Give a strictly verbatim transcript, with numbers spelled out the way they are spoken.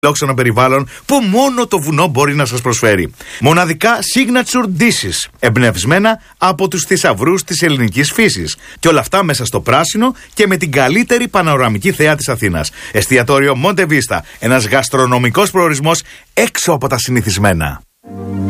φιλόξενο περιβάλλον που μόνο το βουνό μπορεί να σας προσφέρει. Μοναδικά signature dishes, εμπνευσμένα από τους θησαυρούς της ελληνικής φύσης. Και όλα αυτά μέσα στο πράσινο και με την καλύτερη πανοραμική θέα της Αθήνας. Εστιατόριο Monte Vista, ένας γαστρονομικός προορισμός έξω από τα συνηθισμένα.